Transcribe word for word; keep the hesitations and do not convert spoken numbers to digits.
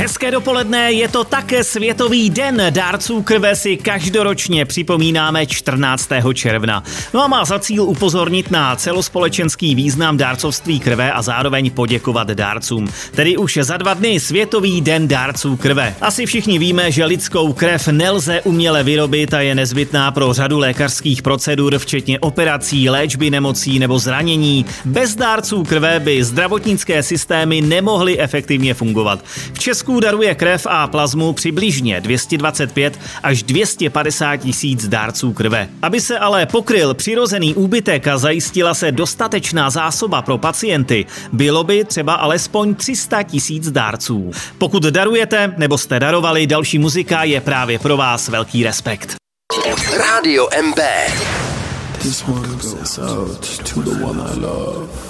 Hezké dopoledne, je to také Světový den dárců krve, si každoročně připomínáme čtrnáctého června. No a má za cíl upozornit na celospolečenský význam dárcovství krve a zároveň poděkovat dárcům. Tedy už za dva dny Světový den dárců krve. Asi všichni víme, že lidskou krev nelze uměle vyrobit a je nezbytná pro řadu lékařských procedur, včetně operací, léčby nemocí nebo zranění. Bez dárců krve by zdravotnické systémy nemohly efektivně fungovat. V Česku daruje krev a plazmu přibližně dvě stě dvacet pět až dvě stě padesát tisíc dárců krve. Aby se ale pokryl přirozený úbytek a zajistila se dostatečná zásoba pro pacienty, bylo by třeba alespoň tři sta tisíc dárců. Pokud darujete nebo jste darovali, další muzika je právě pro vás. Velký respekt. Rádio M B. This one goes out to the one I love.